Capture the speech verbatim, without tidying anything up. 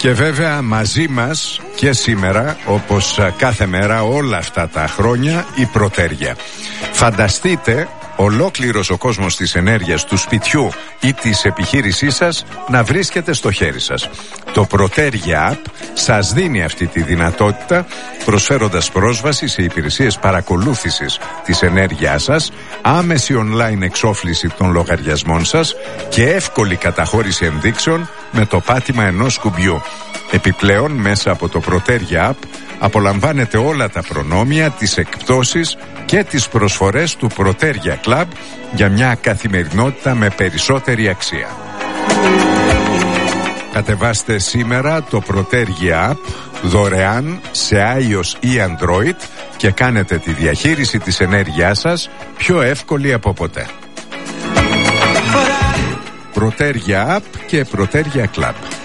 Και βέβαια μαζί μας και σήμερα, όπως κάθε μέρα όλα αυτά τα χρόνια, η Προτέρια. Φανταστείτε ολόκληρος ο κόσμος της ενέργειας του σπιτιού ή της επιχείρησής σας να βρίσκεται στο χέρι σας. Το Προτέρια App σας δίνει αυτή τη δυνατότητα, προσφέροντας πρόσβαση σε υπηρεσίες παρακολούθησης της ενέργειάς σας, άμεση online εξόφληση των λογαριασμών σας και εύκολη καταχώρηση ενδείξεων με το πάτημα ενός κουμπιού. Επιπλέον, μέσα από το Προτέρια App απολαμβάνετε όλα τα προνόμια, τις εκπτώσεις και τις προσφορές του Προτέρια Club για μια καθημερινότητα με περισσότερη αξία. Κατεβάστε σήμερα το Προτέρια App δωρεάν σε iOS ή Android και κάνετε τη διαχείριση της ενέργειάς σας πιο εύκολη από ποτέ. Προτέρια App και Προτέρια Club.